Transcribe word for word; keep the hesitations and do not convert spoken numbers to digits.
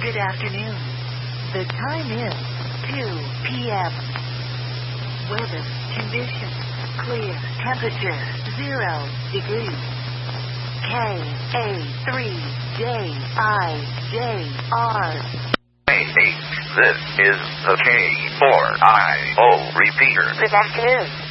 Good afternoon. The time is two p.m. Weather conditions clear. Temperature zero degrees. K A three J I J R. This is the K four I O repeater. Good afternoon.